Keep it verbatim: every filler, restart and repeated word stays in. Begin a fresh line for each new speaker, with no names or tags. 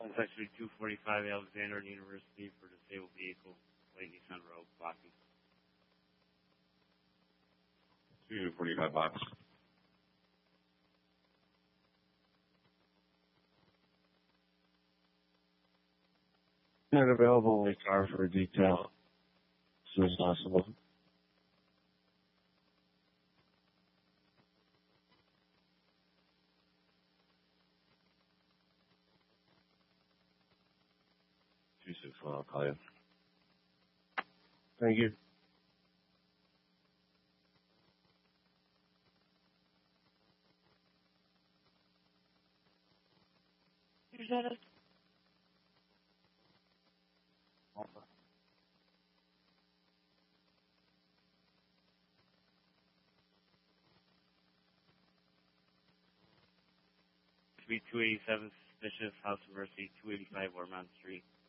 Section two forty-five Alexander University for disabled vehicle, White Nissan Road, blocking.
two forty-five box.
Not available in the car for detail as soon as possible.
two six one, I'll call you.
Thank you.
Here's that.
two eighty-seven suspicious, House of Mercy, two eighty-five Ormond Street.